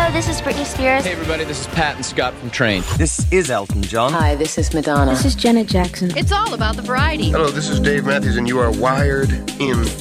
Hello, this is Britney Spears. Hey everybody, this is Pat and Scott from Train. This is Elton John. Hi, this is Madonna. This is Janet Jackson. It's all about the variety. Hello, this is Dave Matthews, and you are wired in.